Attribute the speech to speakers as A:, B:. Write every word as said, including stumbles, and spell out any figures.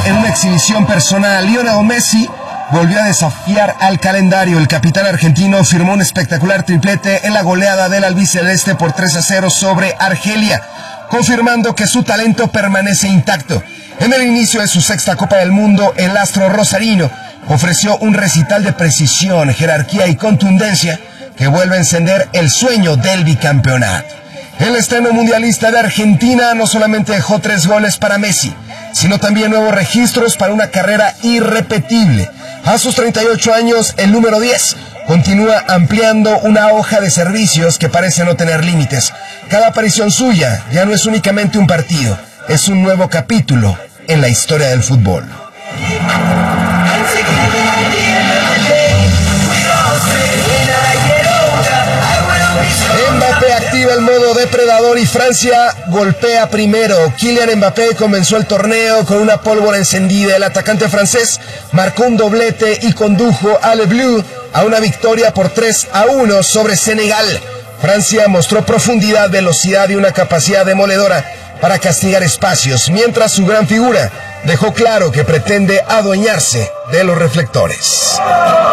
A: en una exhibición personal. Lionel Messi volvió a desafiar al calendario. El capitán argentino firmó un espectacular triplete en la goleada del albiceleste por tres a cero sobre Argelia, confirmando que su talento permanece intacto. En el inicio de su sexta Copa del Mundo, el astro rosarino ofreció un recital de precisión, jerarquía y contundencia que vuelve a encender el sueño del bicampeonato. El estreno mundialista de Argentina no solamente dejó tres goles para Messi, sino también nuevos registros para una carrera irrepetible. A sus treinta y ocho años, el número diez continúa ampliando una hoja de servicios que parece no tener límites. Cada aparición suya ya no es únicamente un partido, es un nuevo capítulo en la historia del fútbol. Mbappé activa el modo depredador y Francia golpea primero. Kylian Mbappé comenzó el torneo con una pólvora encendida. El atacante francés marcó un doblete y condujo a Le Bleu a una victoria por tres a uno sobre Senegal. Francia mostró profundidad, velocidad y una capacidad demoledora para castigar espacios, mientras su gran figura dejó claro que pretende adueñarse de los reflectores.